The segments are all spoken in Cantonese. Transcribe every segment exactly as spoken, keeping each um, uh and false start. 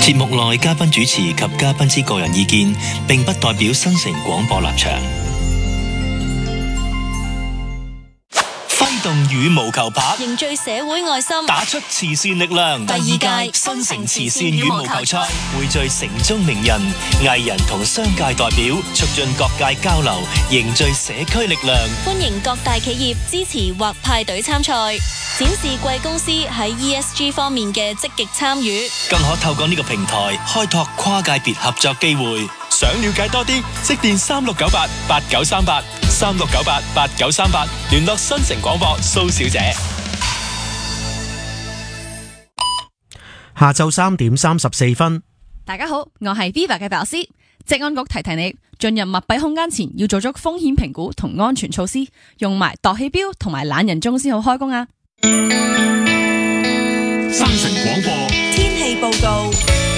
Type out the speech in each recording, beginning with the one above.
節目內嘉賓主持及嘉賓之個人意見，並不代表新城廣播立場。揮動羽毛球拍， 凝聚社會愛心， 打出慈善力量。 第二屆新城慈善羽毛球賽匯聚城中名人、藝人同商界代表，促進各界交流，凝聚社區力量。 歡迎各大企業支持或派隊參賽，展示貴公司喺 E S G 方面嘅積極參與， 更可透過呢個平台開拓跨界別合作機會。想了解多啲，即電三六九八八九三八三六九八八九三八，聯絡新城廣播蘇小姐。 下晝三點三十四分， 大家好，我係 Viva 嘅白師。職安局提提你，進入密閉空間前要做足風險評估同安全措施，用埋度氣錶同埋懶人鐘先好開工啊！ 新城廣播天氣報告。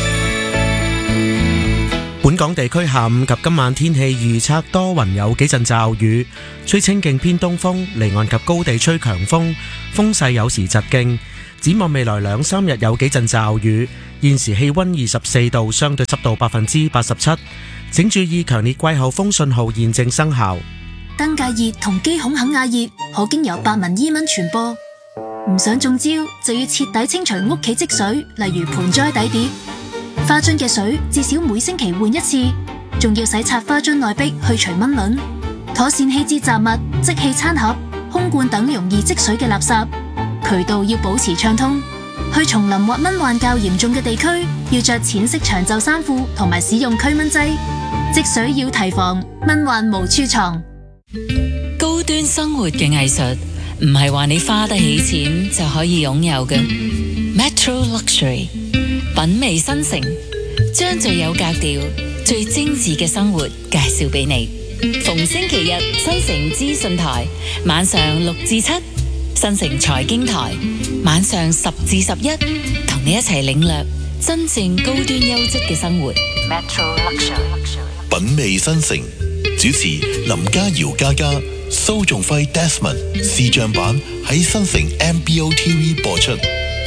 本港地區下午及今晚天氣預測多雲，有幾陣驟雨，吹清勁偏東風，離岸及高地吹強風，風勢有時疾勁。展望未來兩三日有幾陣驟雨。現時氣溫二十四度，相對濕度百分之八十七。請注意強烈季候風信號現正生效。 登革熱同肌孔肯亞熱可經由白紋伊蚊傳播。唔想中招，就要徹底清除屋企積水，例如盆栽底碟。花樽嘅水至少每星期換一次，仲要洗擦花樽內壁去除蚊卵，妥善棄置雜物、即棄餐盒、空罐等容易積水嘅垃圾，渠道要保持暢通。去叢林或蚊患較嚴重嘅地區，要着淺色長袖衫褲同埋使用驅蚊劑。積水要提防，蚊患無處藏。 高端生活嘅藝術唔係話你花得起錢就可以擁有嘅。Metro Luxury品味新城，將最有格調、最精緻嘅生活介紹俾你。逢星期日，新城資訊台晚上六至七，新城財經台晚上十至十一，同你一齊領略真正高端優質嘅生活。Metro Luxury 品味新城，主持林家瑤嘉嘉、蘇仲輝 Desmond 視像版喺新城 M B O T V 播出。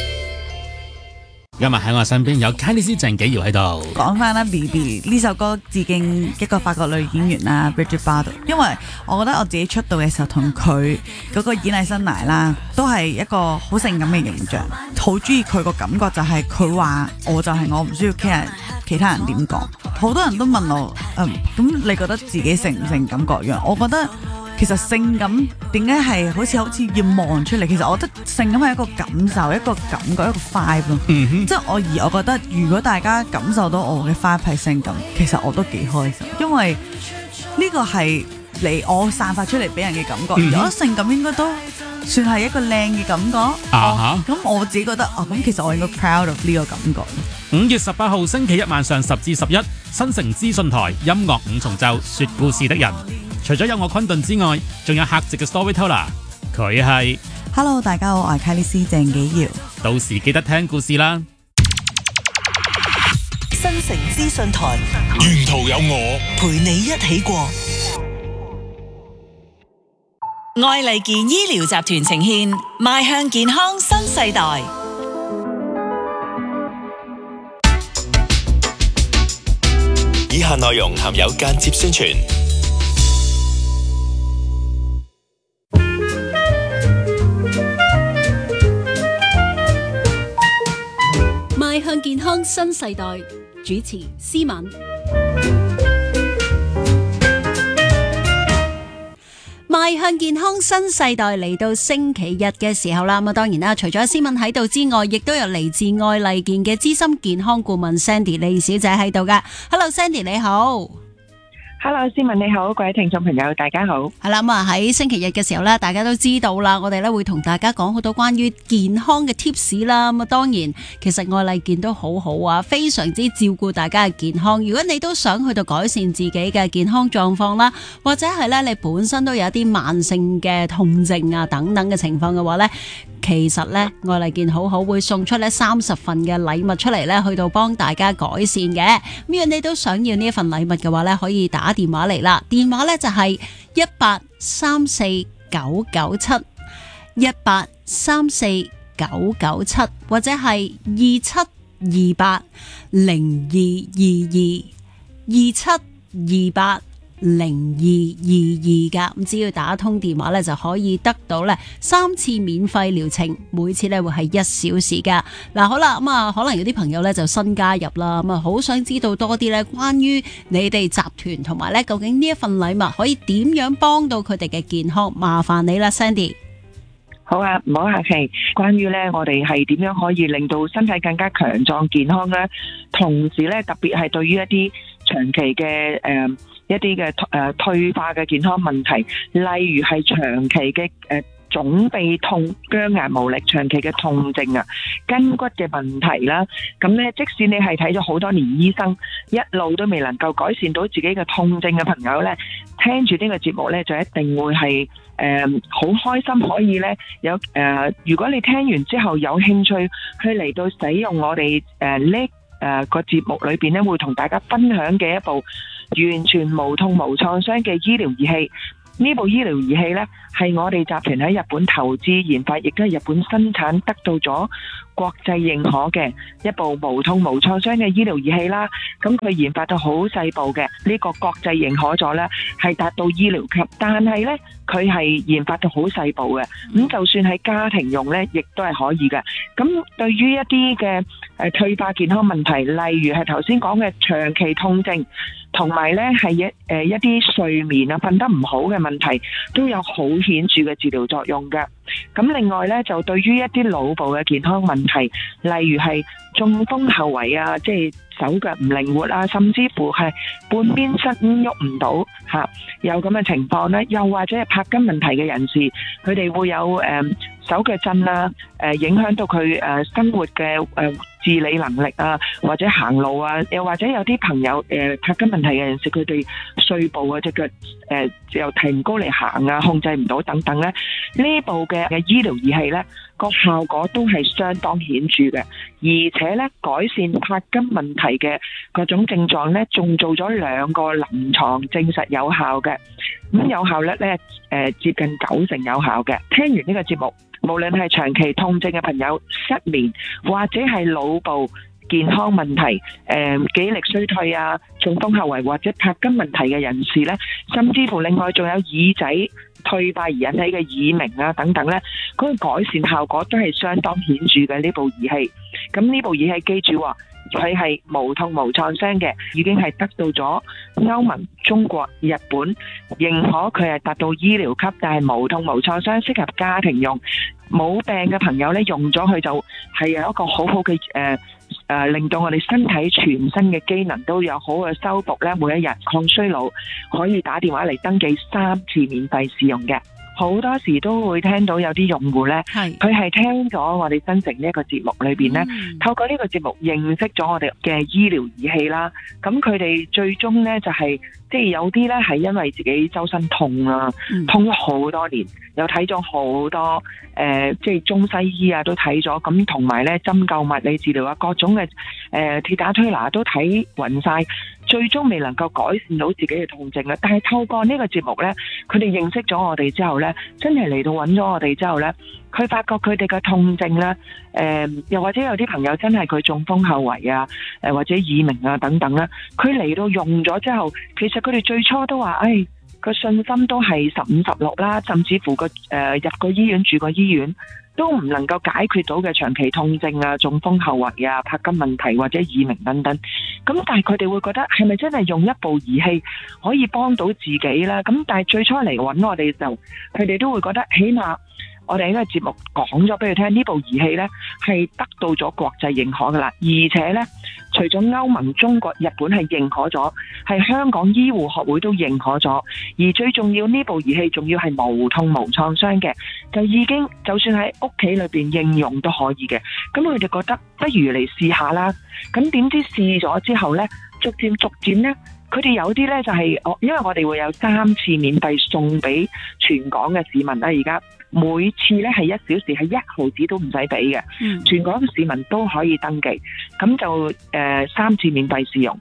今日喺我身邊有 Kylie 鄭紀瑤喺度。 講翻啦 B B 呢首歌致敬一個法國女演員啦 Brigitte Bardot， 因為我覺得我自己出道嘅時候同佢嗰個演藝生涯啦，都係一個好性感嘅形象，好中意佢個感覺就係佢話我就係我，唔需要 care 其他人點講。好多人都問我，嗯，咁你覺得自己性唔性感各樣？我覺得其實性感點解係好似好似要望出嚟？其實我覺得性感係一個感受，一個感覺，一個 vibe 咯。嗯哼，即係我而我覺得，如果大家感受到我嘅 vibe 係性感，其實我都幾開心，因為呢個係你我散發出嚟俾人嘅感覺。嗯、而我覺得性感應該都算係一個靚嘅感覺。啊咁、哦、我自己覺得，哦，咁其實我應該 proud of 呢個感覺。 五月十八號星期一晚上十至十一，新城資訊台音樂五重奏，說故事的人。除咗有我昆頓之外，仲有客席嘅 storyteller， 佢係 Hello， 大家好，我係 Kylie 鄭紀瑤。 到時記得聽故事啦。 新城資訊台， 沿途有我陪你一起過。 愛麗健醫療集團呈獻邁向健康新世代。 以下內容含有間接宣傳。 邁向健康新世代，主持思敏。邁向健康新世代嚟到星期日嘅時候啦，咁啊當然啦，除咗思敏喺度之外，亦都有嚟自愛麗健嘅資深健康顧問 Sandy 李小姐喺度噶。Hello Sandy 你好。 Hello， 思敏你好，各位聽眾朋友大家好。 係啦，咁啊喺星期日嘅時候咧，大家都知道啦，我哋咧會同大家講好多關於健康嘅 tips 啦。咁啊，當然其實愛麗健都好好啊，非常之照顧大家嘅健康。如果你都想去到改善自己嘅健康狀況啦，或者係咧你本身都有一啲慢性嘅痛症啊等等嘅情況嘅話咧，其實咧愛麗健好好會送出咧三十份嘅禮物出嚟咧，去到幫大家改善嘅。咁如果你都想要呢一份禮物嘅話咧，可以打電話嚟啦，電話咧就係一八三四九九七一八三四九九七，或者係二七二八零二二二二七二八零二二二噶，咁只要打通電話咧就可以得到咧三次免費療程，每次咧會係一小時噶。嗱，好啦，咁啊可能有啲朋友咧就新加入啦，咁啊好想知道多啲咧關於你哋集團同埋咧究竟呢一份禮物可以點樣幫到佢哋嘅健康，麻煩你啦 Sandy。 好啊，唔好客氣。關於咧，我哋係點樣可以令到身體更加強壯健康咧？同時咧，特別係對於一啲長期嘅誒、呃、一啲嘅誒退化嘅健康問題，例如係長期嘅誒。呃總臂痛、僵硬無力、長期嘅痛症啊、筋骨嘅問題啦，咁咧即使你係睇咗好多年醫生，一路都未能夠改善到自己嘅痛症嘅朋友咧，聽住呢個節目咧就一定會係誒好開心，可以咧有誒、呃，如果你聽完之後有興趣去嚟到使用我哋誒呢誒個節目裏邊咧，會同大家分享嘅一部完全無痛無創傷嘅醫療儀器。呢部醫療儀器呢，係我哋集團喺日本投資研發，亦都係日本生產，得到咗國際認可嘅一部無痛無創傷嘅醫療儀器啦。咁佢研發到好細部嘅，呢個國際認可咗呢，係達到醫療級，但係呢，佢係研發到好細部嘅。咁就算係家庭用呢，亦都係可以嘅。咁對於一啲嘅誒退化健康問題，例如係頭先講嘅長期痛症，同埋咧係一誒一啲睡眠啊、瞓得唔好嘅問題，都有好顯著嘅治療作用嘅。咁另外咧，就對於一啲腦部嘅健康問題，例如係中風後遺啊，即係手腳唔靈活啊，甚至乎係半邊身喐唔到嚇，有咁嘅情況咧，又或者係柏筋問題嘅人士，佢哋會有誒、呃、手腳震啊，誒、呃、影響到佢誒、呃、生活嘅誒。呃自理能力啊，或者行路啊，又或者有啲朋友誒柏筋問題嘅人士，佢哋碎步啊隻腳誒又提唔高嚟行啊，控制唔到等等咧，呢部嘅嘅醫療儀器咧個效果都係相當顯著嘅，而且咧改善柏筋問題嘅各種症狀咧，仲做咗兩個臨床證實有效嘅，咁有效率咧誒接近九成有效嘅。聽完呢個節目，無論係長期痛症嘅朋友、失眠或者係腦部健康問題、誒、呃、記憶力衰退啊、中風後遺或者柏筋問題嘅人士呢，甚至乎另外仲有耳仔退化而引起嘅耳鳴啊等等呢，嗰、那個改善效果都係相當顯著嘅呢部儀器。咁呢部儀器記住話，佢係無痛無創傷嘅，已經係得到咗歐盟、中國、日本認可，佢係達到醫療級，但係無痛無創傷，適合家庭用。冇病嘅朋友咧，用咗佢就係有一個好好嘅誒誒，令到我哋身體全身嘅機能都有好嘅修復咧。每一日抗衰老可以打電話嚟登記三次免費試用嘅。好多時都會聽到有啲用戶咧，佢係聽咗我哋新城呢一個節目裏邊咧，嗯、透過呢個節目認識咗我哋嘅醫療儀器啦。咁佢哋最終咧就係、是、即係有啲咧係因為自己周身痛啊，嗯、痛咗好多年，又睇咗好多誒、呃，即係中西醫啊都睇咗，咁同埋咧針灸物理治療啊，各種嘅誒鐵打推拿都睇勻晒。最終未能夠改善到自己嘅痛症啦，但係透過呢個節目呢，佢哋認識咗我哋之後呢，真係嚟到揾咗我哋之後呢，佢發覺佢哋嘅痛症呢，誒、呃，又或者有啲朋友真係佢中風後遺啊，誒、呃、或者耳鳴啊等等啦，佢嚟到用咗之後，其實佢哋最初都話，誒、哎，個信心都係十五十六啦，甚至乎個誒、呃、入個醫院住個醫院。都唔能夠解決到嘅長期痛症啊、中風後遺啊、柏筋問題或者耳鳴等等，咁但係佢哋會覺得係咪真係用一部儀器可以幫到自己呢？咁但係最初嚟揾我哋就，佢哋都會覺得起碼我哋呢個節目講咗俾佢聽，呢部儀器呢係得到咗國際認可噶啦，而且呢，除咗歐盟、中國、日本係認可咗，係香港醫護學會都認可咗，而最重要呢部儀器仲要係無痛無創傷嘅，就已經就算喺屋企裏邊應用都可以嘅。咁佢哋覺得不如嚟試下啦。咁點知試咗之後呢，逐漸逐漸呢，佢哋有啲呢就係、是、我，因為我哋會有三次免費送俾全港嘅市民啦。而家每次呢係一小時係一毫子都唔使俾嘅，嗯、全港嘅市民都可以登記，咁就誒、呃、三次免費試用。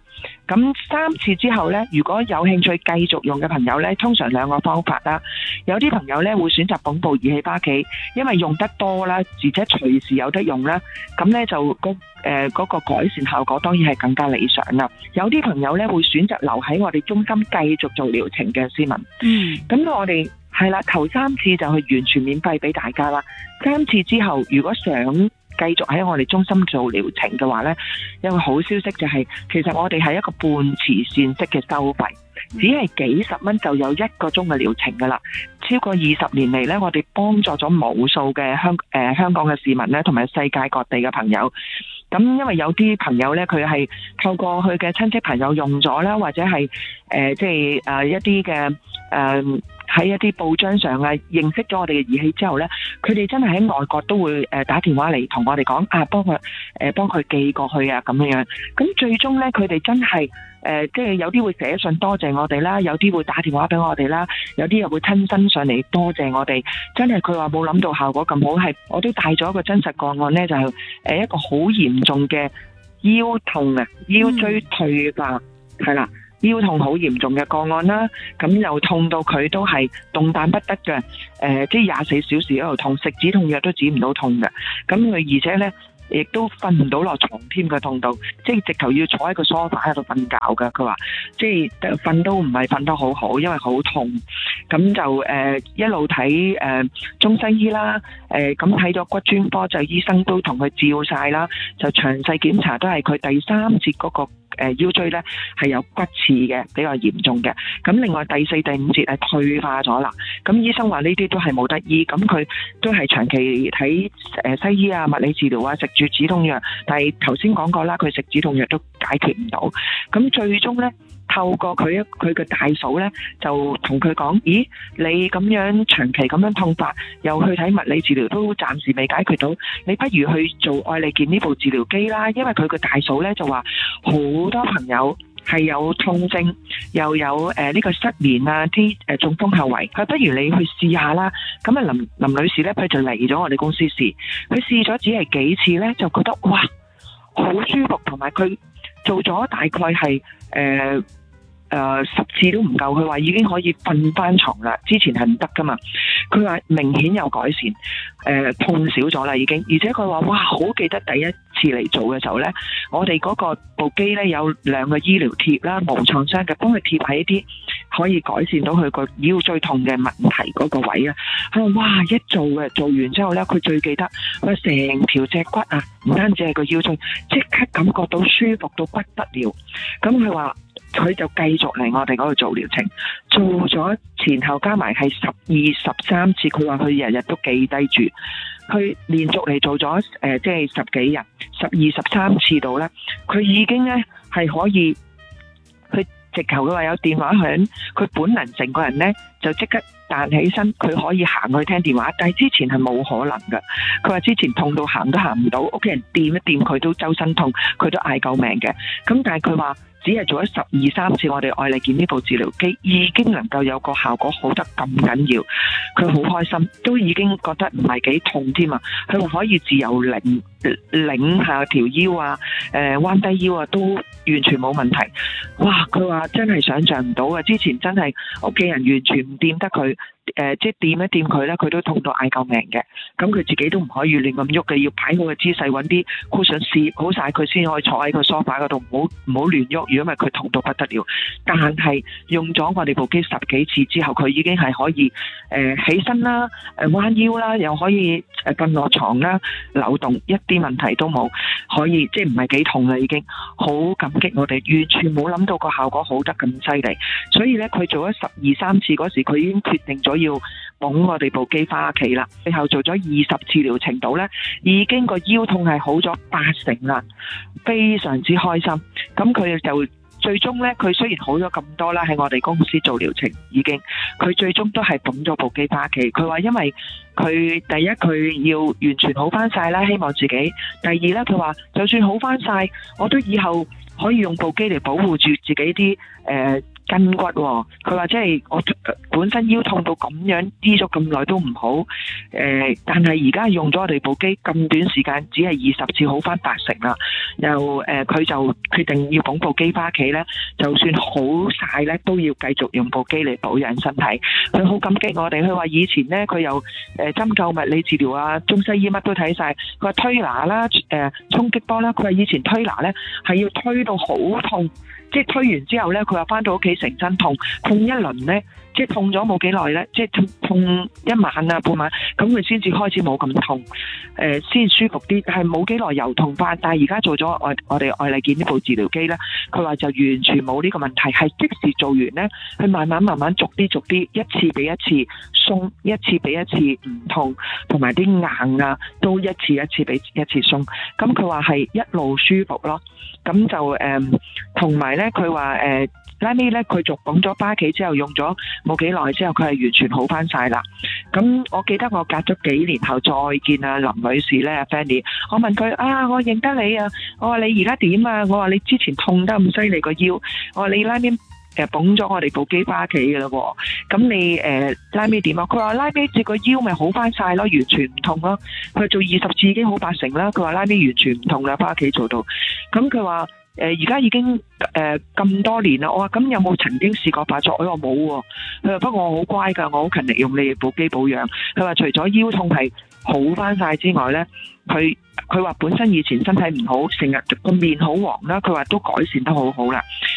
咁三次之後呢，如果有興趣繼續用嘅朋友呢，通常兩個方法啦。有啲朋友呢會選擇捧部儀器返屋企，因為用得多啦，而且隨時有得用啦，咁呢就嗰誒嗰個改善效果當然係更加理想啦。有啲朋友呢會選擇留喺我哋中心繼續做療程嘅，思文。嗯，咁我哋係啦，頭三次就係完全免費俾大家啦。三次之後，如果想繼續喺我哋中心做療程嘅話呢，有個好消息就係、是，其實我哋係一個半慈善式嘅收費，只係幾十蚊就有一個鐘嘅療程噶啦。超過二十年嚟呢，我哋幫助咗無數嘅香誒、呃、香港嘅市民呢，同埋世界各地嘅朋友。咁因為有啲朋友呢，佢係透過佢嘅親戚朋友用咗啦，或者係誒即係誒一啲嘅誒喺一啲報章上啊認識咗我哋嘅儀器之後呢，佢哋真係喺外國都會誒打電話嚟同我哋講啊，幫佢誒幫佢寄過去啊咁樣樣。咁最終呢，佢哋真係誒即係有啲會寫信多謝我哋啦，有啲會打電話俾我哋啦，有啲又會親身上嚟多謝我哋。真係佢話冇諗到效果咁好，係我都帶咗一個真實個案呢，就係誒一個好嚴重嘅腰痛啊，腰椎退化係啦。腰痛好嚴重嘅個案啦，咁又痛到佢都係動彈不得嘅，誒、呃，即係廿四小時喺度痛，食止痛藥都止唔到痛嘅，咁佢而且呢，亦都瞓唔到落床添嘅痛到，即係直頭要坐喺個梳化喺度瞓覺嘅。佢話即係瞓都唔係瞓得好好，因為好痛，咁就誒、呃、一路睇誒、呃、中西醫啦，誒咁睇咗骨專科，就醫生都同佢照晒啦，就詳細檢查都係佢第三節嗰、那個。誒腰椎咧係有骨刺嘅，比較嚴重嘅。咁另外第四、第五節係退化咗啦。咁醫生話呢啲都係冇得醫，咁佢都係長期睇誒西醫啊、物理治療啊，食住止痛藥。但係頭先講過啦，佢食止痛藥都解決唔到。咁最終咧，透過佢一佢嘅大嫂咧，就同佢講：咦，你咁樣長期咁樣痛法，又去睇物理治療都暫時未解決到，你不如去做愛利健呢部治療機啦。因為佢個大嫂咧就話好多朋友係有痛症，又有誒呢、呃這個失眠啊，啲誒中風後遺，佢不如你去試下啦。咁啊林林女士咧，佢就嚟咗我哋公司試，佢試咗只係幾次咧，就覺得哇好舒服，同埋佢做咗大概係誒。呃誒、呃，十次都唔夠，佢話已經可以瞓翻床啦。之前係唔得噶嘛，佢話明顯有改善，誒、呃、痛少咗啦已經。而且佢話哇，好記得第一次嚟做嘅時候呢，我哋嗰個部機呢有兩個醫療貼啦，無創傷嘅，幫佢貼喺一啲可以改善到佢個腰椎痛嘅問題嗰個位啊。佢話哇，一做嘅做完之後呢，佢最記得佢話成條脊骨啊，唔單止係個腰椎，即刻感覺到舒服到不得了。咁佢話。佢就繼續嚟我哋嗰度做療程，做咗前後加埋係十二十三次。佢話佢日日都記低住，佢連續嚟做咗誒、呃，即係十幾日，十二十三次度咧，佢已經咧係可以，佢直頭佢話有電話響，佢本能成個人咧就即刻彈起身，佢可以行去聽電話，但係之前係冇可能噶。佢話之前痛到行都行唔到，屋企人掂一掂佢都周身痛，佢都嗌救命嘅。咁但係佢話。只係做咗十二三次，我哋愛利健呢部治療機已經能夠有個效果好得咁緊要，佢好開心，都已經覺得唔係幾痛添啊！佢話可以自由擰擰下條腰啊，誒、呃、彎低腰啊，都完全冇問題。哇！佢話真係想象唔到啊！之前真係屋企人完全唔掂得佢。誒、呃，即係掂一掂佢咧，佢都痛到嗌救命嘅。咁佢自己都唔可以亂咁喐嘅，要擺好個姿勢，搵啲 cushion 攝好晒佢先可以坐喺個梳化嗰度，唔好唔好亂喐。如果唔係佢痛到不得了。但係用咗我哋部機十幾次之後，佢已經係可以誒、呃、起身啦，誒、呃、彎腰啦，又可以誒瞓落床啦，扭動一啲問題都冇，可以即係唔係幾痛啦，已經好感激我哋，完全冇諗到個效果好得咁犀利。所以咧，佢做咗十二三次嗰時，佢已經決定咗。要捧我哋部機翻屋企啦，最後做咗二十次療程度呢，已經個腰痛係好咗八成啦，非常之開心。咁佢就最終呢，佢雖然好咗咁多啦，喺我哋公司做療程已經，佢最終都係捧咗部機翻屋企。佢話因為佢第一佢要完全好翻晒啦，希望自己；第二呢，佢話就算好翻晒，我都以後可以用部機嚟保護住自己啲誒。呃筋骨喎。佢話即係我本身腰痛到咁樣醫咗咁耐都唔好，誒、呃，但係而家用咗我哋部機咁短時間，只係二十次好翻八成啦。又誒，佢、呃、就決定要捧部機翻屋企咧，就算好晒咧，都要繼續用部機嚟保養身體。佢好感激我哋，佢話以前咧佢又誒針灸、物理治療啊、中西醫乜都睇晒。佢話推拿啦、誒衝擊波啦，佢話以前推拿咧係要推到好痛。即係推完之後咧，佢話翻到屋企成身痛，痛一輪咧，即係痛咗冇幾耐咧，即係痛痛一晚啊半晚，咁佢先至開始冇咁痛，誒、呃、先舒服啲。但係冇幾耐又痛翻，但係而家做咗我我哋愛麗健呢部治療機咧，佢話就完全冇呢個問題，係即時做完咧，佢慢慢慢慢逐啲逐啲，一次比一次鬆，一次比一次唔痛，同埋啲硬啊都一次一次比一次鬆。咁佢話係一路舒服咯。咁就誒，同埋咧，佢話誒，拉尾咧，佢續綁咗巴企之後，用咗冇幾耐之後，佢係完全好翻晒啦。咁我記得我隔咗幾年後再見啊林女士咧 Fanny， 我問佢啊，我認得你啊，我話你而家點啊？我話你之前痛得咁犀利個腰，我話你拉尾誒綁咗我哋部機巴企嘅啦喎，咁你誒拉尾點啊？佢話拉尾隻個腰咪好翻晒咯，完全唔痛咯。佢做二十次已經好八成啦。佢話拉尾完全唔痛啦，巴企做到。咁佢話誒而家已經誒咁、呃、多年啦。我話咁有冇曾經試過發作？我話冇喎。佢話不過我好乖㗎，我好勤力用你哋部機保養。佢話除咗腰痛係好翻晒之外咧，佢佢話本身以前身體唔好，成日個面好黃啦。佢話都改善得好好啦。